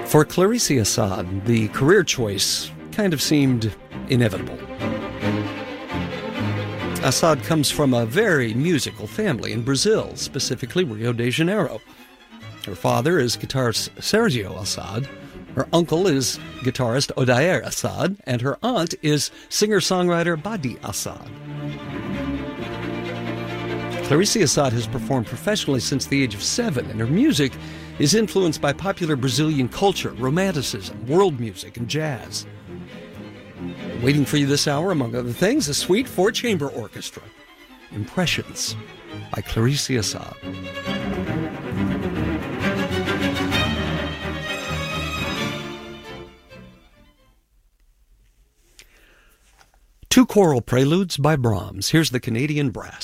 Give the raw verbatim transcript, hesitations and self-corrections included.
For Clarice Assad, the career choice kind of seemed inevitable. Assad comes from a very musical family in Brazil, specifically Rio de Janeiro. Her father is guitarist Sergio Assad, her uncle is guitarist Odair Assad, and her aunt is singer-songwriter Badi Assad. Clarice Assad has performed professionally since the age of seven, and her music is influenced by popular Brazilian culture, romanticism, world music, and jazz. Waiting for you this hour, among other things, a sweet four-chamber orchestra. Impressions by Clarice Assad. Two choral preludes by Brahms. Here's the Canadian Brass.